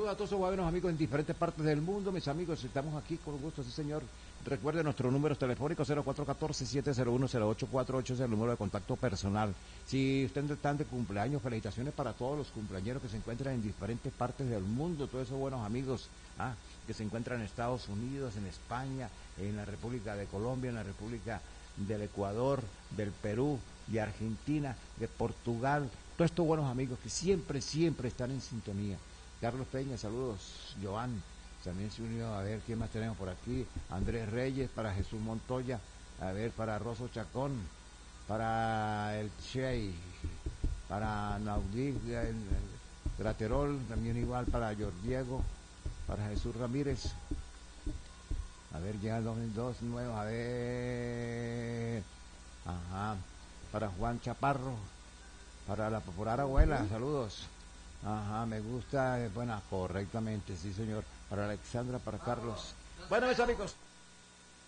Saludos a todos los buenos amigos en diferentes partes del mundo. Mis amigos, estamos aquí con gusto, sí señor. Recuerden nuestro número telefónico 0414-701-0848, es el número de contacto personal. Si ustedes están de cumpleaños, felicitaciones para todos los cumpleañeros que se encuentran en diferentes partes del mundo, todos esos buenos amigos que se encuentran en Estados Unidos, en España, en la República de Colombia, en la República del Ecuador, del Perú, de Argentina, de Portugal, todos estos buenos amigos que siempre están en sintonía. Carlos Peña, saludos. Joan también se unió. A ver, ¿quién más tenemos por aquí? Andrés Reyes, para Jesús Montoya, a ver, para Rosso Chacón, para el Chey, para Naudí, el Graterol, también igual para Diego, para Jesús Ramírez. A ver, llega el 2002 nuevo, a ver, para Juan Chaparro, para la popular abuela, saludos. Me gusta, buena, correctamente, sí señor. Para Alexandra, para Carlos. Bueno, mis amigos.